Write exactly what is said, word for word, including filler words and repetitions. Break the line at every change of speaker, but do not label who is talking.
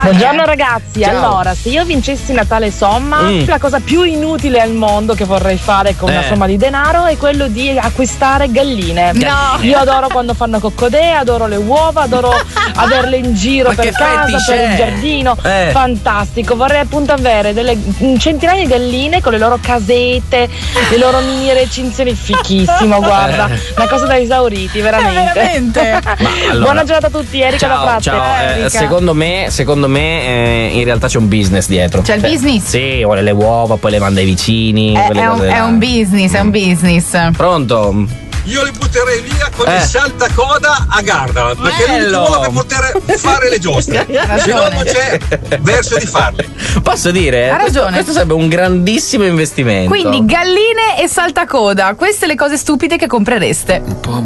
Buongiorno ragazzi,
Ciao.
allora se io vincessi Natale somma,
Mm.
la cosa più inutile al mondo che vorrei fare con una
Eh.
somma di denaro è quello di acquistare galline.
No.
Io adoro quando fanno coccodè, adoro le uova, adoro averle in giro
Ma
per
che
casa,
fetish
per
è?
il giardino.
Eh.
Fantastico, vorrei appunto avere delle un centinaia di galline con le loro casette, le loro mini recinzioni, fichissimo, guarda,
Eh.
una cosa da esauriti, veramente.
veramente.
allora-
Buona giornata a tutti, Erika da
Ciao,
Pratte.
ciao. Eh,
Erika.
secondo me, secondo me eh, in realtà c'è un business dietro.
C'è il
Cioè,
business?
Sì, vuole le uova, poi le manda ai vicini.
È,
quelle
è un,
cose
è
là.
un business, è un business.
Pronto?
Io li butterei via con
Eh.
il saltacoda a Gardaland, perché è
Bello.
l'unico modo per poter fare le giostre. Se no non c'è verso di farle.
Posso dire?
Ha
Questo-
ragione.
Questo sarebbe un grandissimo investimento.
Quindi galline e saltacoda, queste le cose stupide che comprereste.